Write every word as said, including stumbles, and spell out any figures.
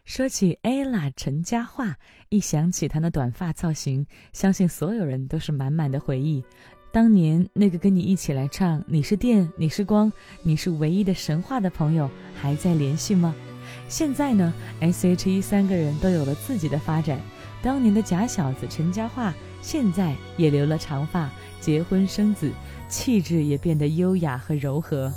说起 ella 陈嘉桦，一想起她那短发造型，相信所有人都是满满的回忆。当年那个跟你一起来唱你是电你是光你是唯一的神话的朋友还在联系吗？现在呢 S H E 三个人都有了自己的发展，当年的假小子陈嘉桦现在也留了长发，结婚生子，气质也变得优雅和柔和。